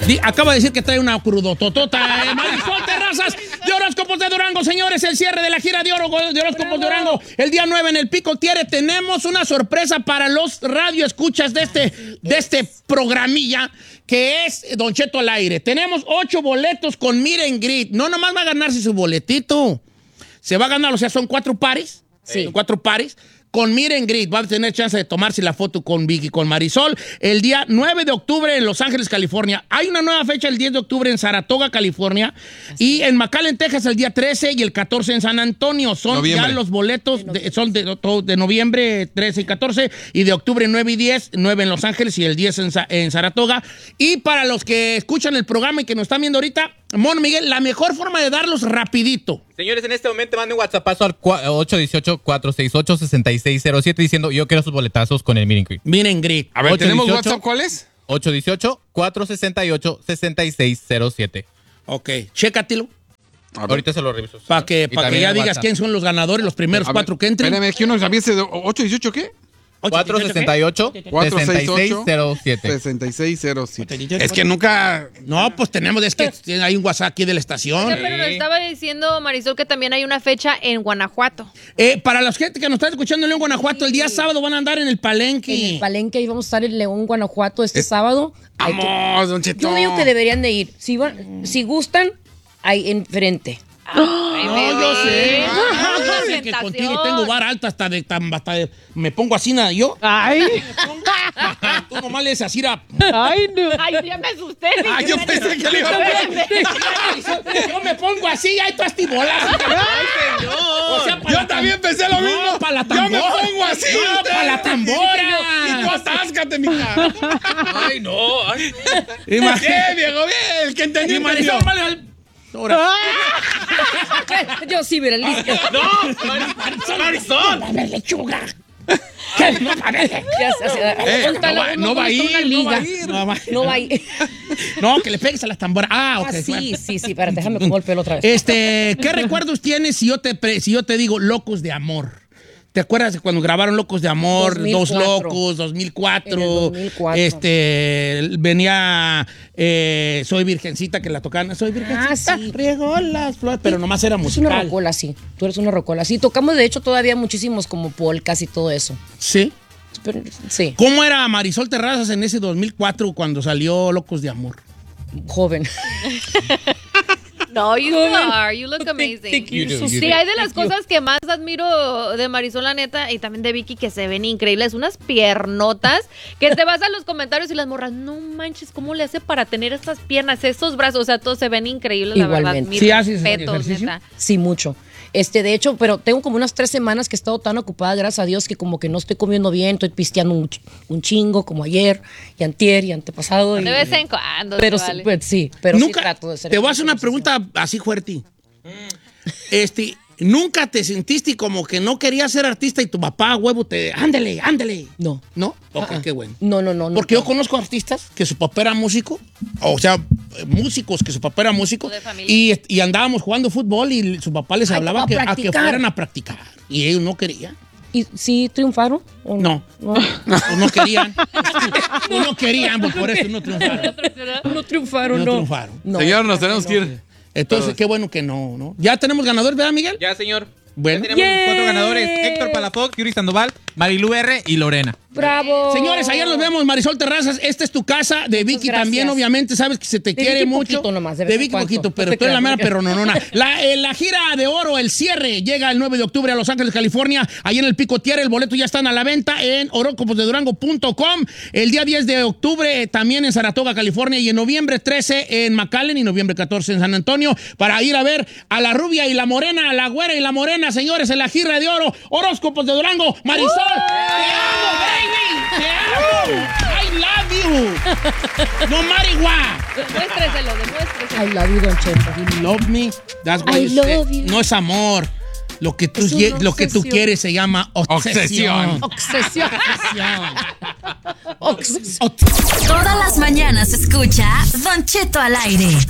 Acaba de decir que trae una crudototota. Marisol Terrazas de Horóscopos de Durango, señores. El cierre de la gira de Horóscopos de Durango. El día 9 en el Pico Tiere. Tenemos una sorpresa para los radioescuchas de este programilla, que es Don Cheto al aire. Tenemos 8 boletos con Meet and Greet. No nomás va a ganarse su boletito. Se va a ganar, o sea, son 4 pares. Sí. Son 4 pares. Con Meet and Greet, va a tener chance de tomarse la foto con Vicky, con Marisol, el día 9 de octubre en Los Ángeles, California. Hay una nueva fecha el 10 de octubre en Saratoga, California. Y en McAllen, Texas, el día 13 y el 14 en San Antonio. Son noviembre. Ya los boletos, son de noviembre 13 y 14, y de octubre 9 y 10, 9 en Los Ángeles y el 10 en Saratoga. Y para los que escuchan el programa y que nos están viendo ahorita, Mono Miguel, la mejor forma de darlos rapidito. Señores, en este momento manden WhatsAppazo al 818-468-6607 diciendo yo quiero sus boletazos con el Meet and Greet. Meet and Greet. A ver, ¿tenemos WhatsApp cuál es? 818-468-6607. Ok, chécatelo. Ahorita se lo reviso. Para que ya digas quién son los ganadores, los primeros 4 que entren. Espérame, que uno también se... ¿818 qué? 468-6607. Es que nunca... No, pues es que hay un WhatsApp aquí de la estación. Sí, pero nos estaba diciendo Marisol que también hay una fecha en Guanajuato. Para la gente que nos está escuchando en León, Guanajuato, el día sábado van a andar en el Palenque. En el Palenque, y vamos a estar en León, Guanajuato sábdo. Vamos, Don Cheto. Yo digo que deberían de ir. Si gustan, ahí enfrente. No, yo sé. Que contigo tengo vara alta hasta me pongo así nada yo. Ay. Tú nomás le dices así. Ay, no. Ay, ya me asusté. Ay, yo pensé que le iba a ver. Yo me pongo así, ahí tú estibolas. Ay, señor. O sea, yo también pensé lo mismo. Para la tambora. Yo me pongo así. No, para la tambora. Y tú atáscate, mija. Ay, no. Ay. Bien, viejo, bien. El que entendió, entendió. Ahora. Yo sí, mira, listo. No, Marisol. A ver, lechuga. No va a ir. No, que le pegues a las tamboras. Ok. Sí, espérate, déjame como el pelo otra vez. ¿Qué recuerdos tienes si yo te digo Locos de Amor? ¿Te acuerdas de cuando grabaron Locos de Amor? 2004. Dos Locos, 2004. En el 2004. Venía Soy Virgencita, que la tocaban. Soy Virgencita, sí. riego las flores, pero nomás era musical. Es una rocola, sí. Tú eres una rocola. Sí, tocamos de hecho todavía muchísimos como polcas y todo eso. ¿Sí? Pero, sí. ¿Cómo era Marisol Terrazas en ese 2004 cuando salió Locos de Amor? Joven. No, you look amazing. You do. Sí, hay de las cosas que más admiro de Marisol, la neta, y también de Vicky, que se ven increíbles, unas piernotas, que te vas a los comentarios y las morras, no manches, ¿cómo le hace para tener estas piernas, estos brazos? O sea, todos se ven increíbles, igualmente. La verdad. Mis ¿Sí haces respetos, ejercicio? neta. Sí, mucho. De hecho, pero tengo como unas 3 semanas que he estado tan ocupada, gracias a Dios, que como que no estoy comiendo bien, estoy pisteando un chingo, como ayer, y antier, y antepasado. De vez en cuando. Pero vale. sí, pero Nunca, sí trato de ser. Te voy a hacer una pregunta así fuerte. ¿Nunca te sentiste como que no querías ser artista y tu papá, huevo, ándale? No. ¿No? Ok, qué bueno. No. Porque yo conozco artistas que su papá era músico, o sea, músicos que su papá era músico, De familia. y andábamos jugando fútbol y su papá les hablaba a que fueran a practicar. Y ellos no querían. ¿Y sí triunfaron? ¿O No. No querían. No querían, pues por eso no triunfaron. No triunfaron, no. No. Señor, nos tenemos que ir. Entonces, qué bueno que no. ¿Ya tenemos ganador, verdad, Miguel? Ya, señor. Bueno. Ya tenemos los 4 ganadores. Héctor Palafox, Yuri Sandoval, Marilu R. y Lorena. ¡Bravo! Señores, ayer nos vemos, Marisol Terrazas. Esta es tu casa. De Vicky gracias. también, obviamente. Sabes que se te De quiere Vicky mucho. poquito nomás, de vez de en Vicky cuando. poquito, pero No te tú eres la creas, mera perrononona. La gira de oro, el cierre, llega el 9 de octubre a Los Ángeles, California. Ahí en el Pico Tiere. El boleto ya están a la venta en horóscoposdedurango.com. El día 10 de octubre también en Saratoga, California. Y en noviembre 13 en McAllen y noviembre 14 en San Antonio. Para ir a ver a la rubia y la morena, a la güera y la morena, señores, en la gira de oro. Horóscopos de Durango. Marisol, te amo, baby. Te amo. I love you. No matter what. Demuéstreselo. I love you, Don Cheto. You love me. That's what I you say. love you. No es amor. Lo que tú obsesión. quieres se llama obsesión. Obsesión. Obsesión. Todas las mañanas escucha Don Cheto al aire.